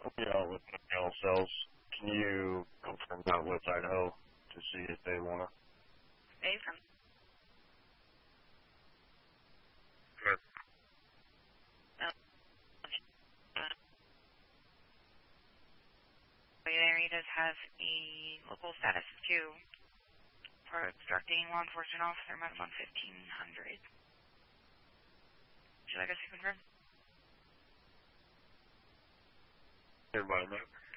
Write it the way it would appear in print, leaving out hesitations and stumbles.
I'll be out with the mail cells. Can you confirm that with Idaho to see if they want to? Nathan. Sure. The area does have a local status of 2 for obstructing law enforcement officer met on 1500. Would you like us to confirm? Everybody, man.